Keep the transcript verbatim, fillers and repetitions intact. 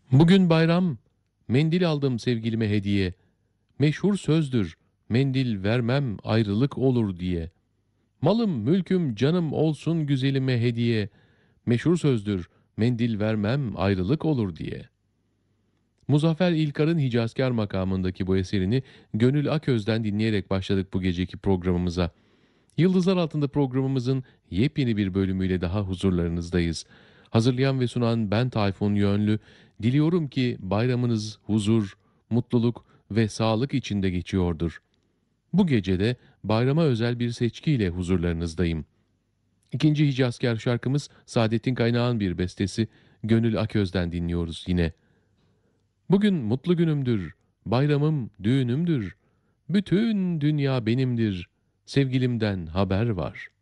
Bugün bayram, mendil aldım sevgilime hediye. Meşhur sözdür, mendil vermem ayrılık olur diye. Malım, mülküm, canım olsun güzelime hediye. Meşhur sözdür, mendil vermem ayrılık olur diye. Muzaffer İlkar'ın Hicazkar makamındaki bu eserini Gönül Aköz'den dinleyerek başladık bu geceki programımıza. Yıldızlar Altında programımızın yepyeni bir bölümüyle daha huzurlarınızdayız. Hazırlayan ve sunan ben Tayfun Yönlü. Diliyorum ki bayramınız huzur, mutluluk ve sağlık içinde geçiyordur. Bu gece de bayrama özel bir seçkiyle huzurlarınızdayım. İkinci Hicazkar şarkımız Saadettin Kaynağ'ın bir bestesi Gönül Aköz'den dinliyoruz yine. Bugün mutlu günümdür, bayramım düğünümdür. Bütün dünya benimdir, sevgilimden haber var.